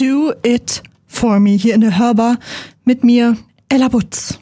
Do It For Me hier in der Hörbar mit mir, Ella Butz.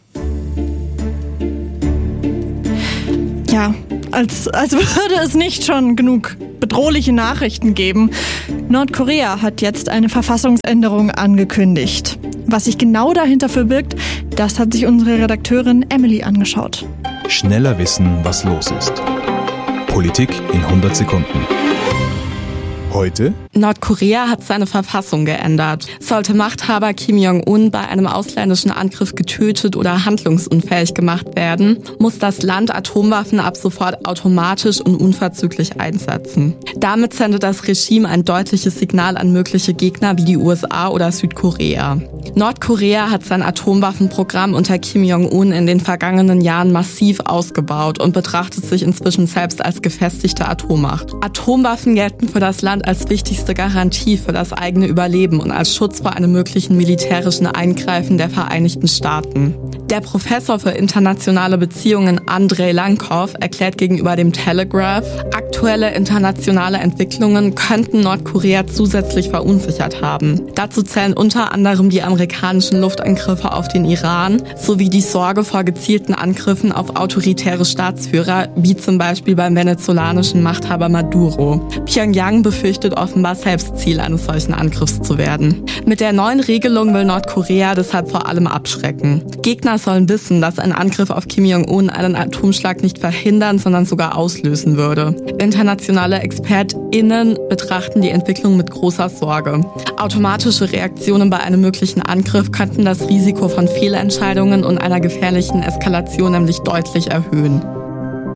Ja, als würde es nicht schon genug bedrohliche Nachrichten geben. Nordkorea hat jetzt eine Verfassungsänderung angekündigt. Was sich genau dahinter verbirgt, das hat sich unsere Redakteurin Emily angeschaut. Schneller wissen, was los ist. Politik in 100 Sekunden. Heute? Nordkorea hat seine Verfassung geändert. Sollte Machthaber Kim Jong-un bei einem ausländischen Angriff getötet oder handlungsunfähig gemacht werden, muss das Land Atomwaffen ab sofort automatisch und unverzüglich einsetzen. Damit sendet das Regime ein deutliches Signal an mögliche Gegner wie die USA oder Südkorea. Nordkorea hat sein Atomwaffenprogramm unter Kim Jong-un in den vergangenen Jahren massiv ausgebaut und betrachtet sich inzwischen selbst als gefestigte Atommacht. Atomwaffen gelten für das Land als wichtigste Garantie für das eigene Überleben und als Schutz vor einem möglichen militärischen Eingreifen der Vereinigten Staaten. Der Professor für internationale Beziehungen Andrei Lankov erklärt gegenüber dem Telegraph, aktuelle internationale Entwicklungen könnten Nordkorea zusätzlich verunsichert haben. Dazu zählen unter anderem die amerikanischen Luftangriffe auf den Iran sowie die Sorge vor gezielten Angriffen auf autoritäre Staatsführer, wie zum Beispiel beim venezolanischen Machthaber Maduro. Pyongyang befürchtet offenbar selbst Ziel eines solchen Angriffs zu werden. Mit der neuen Regelung will Nordkorea deshalb vor allem abschrecken. Gegner sollen wissen, dass ein Angriff auf Kim Jong-un einen Atomschlag nicht verhindern, sondern sogar auslösen würde. Internationale ExpertInnen betrachten die Entwicklung mit großer Sorge. Automatische Reaktionen bei einem möglichen Angriff könnten das Risiko von Fehlentscheidungen und einer gefährlichen Eskalation nämlich deutlich erhöhen.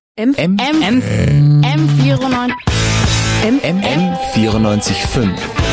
M94.5